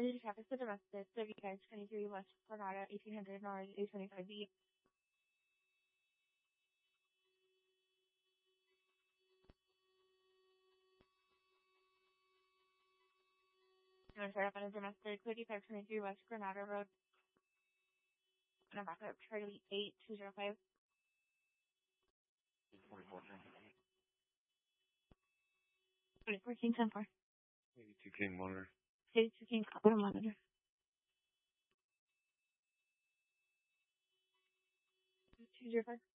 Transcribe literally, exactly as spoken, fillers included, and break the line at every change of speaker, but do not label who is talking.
Energy traffic to domestic, W guys twenty-three West Granada, eighteen hundred North, A twenty-five B. I'm gonna start up on a domestic, thirty-five twenty-three West Granada Road. And I'm back up Charlie eight two zero five.
forty-four
twenty-four King ten four.
eighty-two King monitor.
eighty-two King Copper monitor. two zero five.